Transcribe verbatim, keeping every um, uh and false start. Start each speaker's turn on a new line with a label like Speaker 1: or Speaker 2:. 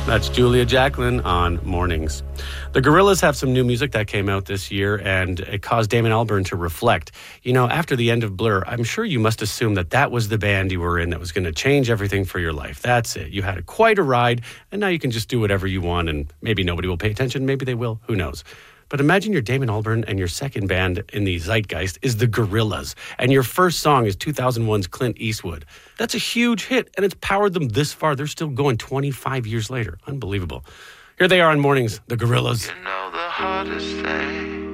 Speaker 1: That's Julia Jacklin on Mornings. The Gorillaz have some new music that came out this year, and it caused Damon Albarn to reflect. You know, after the end of Blur, I'm sure you must assume that that was the band you were in that was going to change everything for your life. That's it. You had a, quite a ride, and now you can just do whatever you want, and maybe nobody will pay attention. Maybe they will. Who knows? But imagine you're Damon Albarn and your second band in the zeitgeist is the Gorillaz. And your first song is two thousand one's Clint Eastwood. That's a huge hit, and it's powered them this far. They're still going twenty-five years later. Unbelievable. Here they are on Mornings, the Gorillaz.
Speaker 2: You know the hardest thing